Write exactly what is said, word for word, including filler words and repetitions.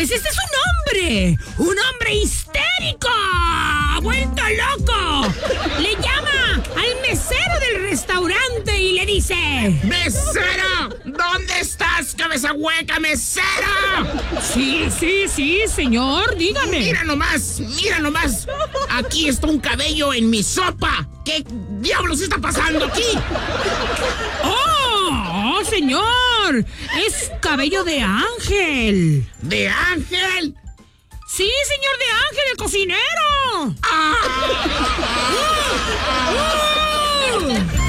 Pues este es un hombre, un hombre histérico, vuelto loco. Le llama al mesero del restaurante y le dice: ¡Mesera! ¿Dónde estás, cabeza hueca, mesera? Sí, sí, sí, señor, dígame. Mira nomás, mira nomás. Aquí está un cabello en mi sopa. ¿Qué diablos está pasando aquí? ¡Oh, oh, señor! Es cabello de Ángel. ¿De Ángel? Sí, señor, de Ángel, el cocinero. ¡Ah! ¡Uh! ¡Uh!